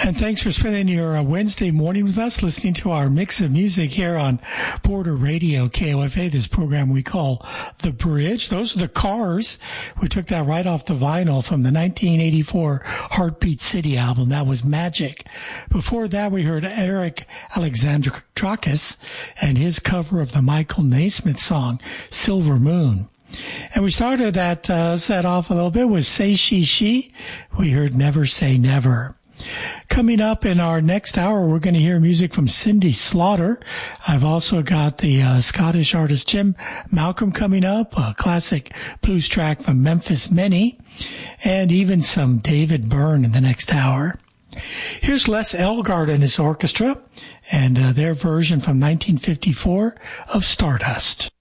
And thanks for spending your Wednesday morning with us, listening to our mix of music here on Border Radio, KOFA, this program we call The Bridge. Those are the Cars. We took that right off the vinyl from the 1984 Heartbeat City album. That was Magic. Before that, we heard Eric Alexandrakis and his cover of the Michael Naismith song, Silver Moon. And we started that set off a little bit with Say She She. We heard Never Say Never. Coming up in our next hour, we're going to hear music from Cindy Slaughter. I've also got the Scottish artist Jim Malcolm coming up, a classic blues track from Memphis Minnie, and even some David Byrne in the next hour. Here's Les Elgart and his orchestra, and their version from 1954 of Stardust.